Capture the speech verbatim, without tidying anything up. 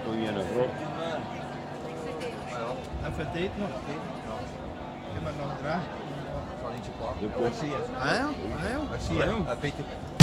toch hier een groot. Even tijd nog. Je mag nog dragen. De koffie. Ah ja, ah ja. Zie je, Peter.